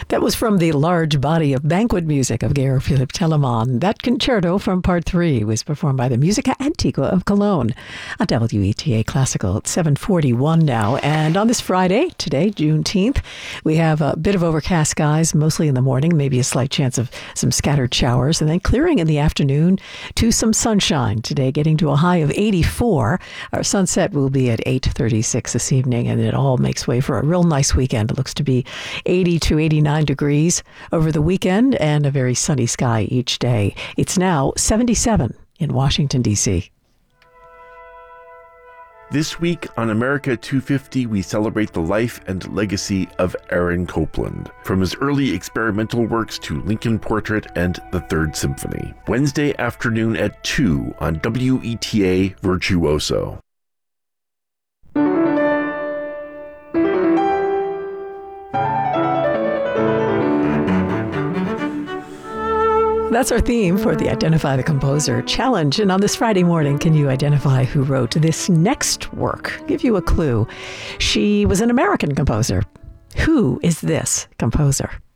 That was from the large body of banquet music of Georg Philipp Telemann. That concerto from Part 3 was performed by the Musica Antiqua of Cologne on WETA Classical at 7:41 now. And on this Friday, today, Juneteenth, we have a bit of overcast skies, mostly in the morning, maybe a slight chance of some scattered showers, and then clearing in the afternoon to some sunshine. Today, getting to a high of 84. Our sunset will be at 8:36 this evening, and it all makes way for a real nice weekend. It looks to be 80 to 89 degrees over the weekend and a very sunny sky each day. It's now 77 in Washington, D.C. This week on America 250, we celebrate the life and legacy of Aaron Copland, from his early experimental works to Lincoln Portrait and the Third Symphony. Wednesday afternoon at 2 on WETA Virtuoso. That's our theme for the Identify the Composer Challenge. And on this Friday morning, can you identify who wrote this next work? Give you a clue. She was an American composer. Who is this composer?